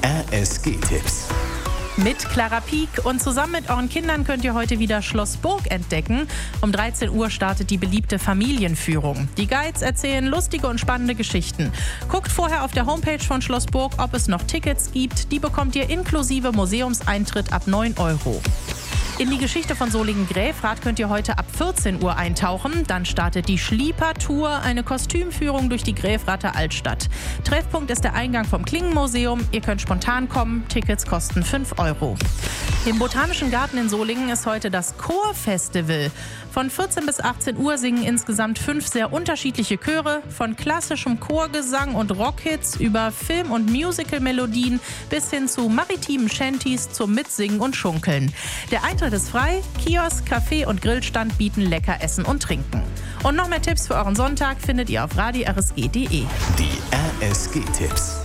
RSG-Tipps. Mit Clara Pieck und zusammen mit euren Kindern könnt ihr heute wieder Schloss Burg entdecken. Um 13 Uhr startet die beliebte Familienführung. Die Guides erzählen lustige und spannende Geschichten. Guckt vorher auf der Homepage von Schloss Burg, ob es noch Tickets gibt. Die bekommt ihr inklusive Museumseintritt ab 9 €. In die Geschichte von Solingen-Gräfrath könnt ihr heute ab 14 Uhr eintauchen. Dann startet die Schlieper-Tour, eine Kostümführung durch die Gräfrather Altstadt. Treffpunkt ist der Eingang vom Klingenmuseum. Ihr könnt spontan kommen, Tickets kosten 5 €. Im Botanischen Garten in Solingen ist heute das Chorfestival. Von 14 bis 18 Uhr singen insgesamt 5 sehr unterschiedliche Chöre, von klassischem Chorgesang und Rockhits über Film- und Musical-Melodien bis hin zu maritimen Shanties zum Mitsingen und Schunkeln. Der Eintritt ist frei, Kiosk, Café und Grillstand bieten lecker Essen und Trinken. Und noch mehr Tipps für euren Sonntag findet ihr auf radio-rsg.de. Die RSG-Tipps.